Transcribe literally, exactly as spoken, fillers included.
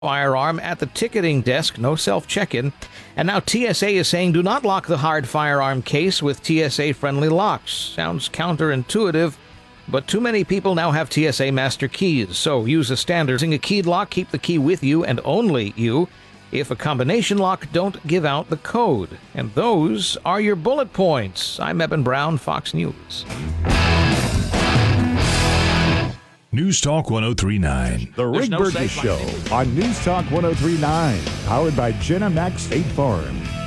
firearm at the ticketing desk, no self-check-in. And now T S A is saying do not lock the hard firearm case with T S A-friendly locks. Sounds counterintuitive, but too many people now have T S A master keys, so use a standard. Using a keyed lock, keep the key with you and only you. If a combination lock, don't give out the code. And those are your bullet points. I'm Eben Brown, Fox News. News Talk one oh three point nine. The Rick no Burgess Show on News Talk one oh three point nine, powered by Jenna Max State Farm.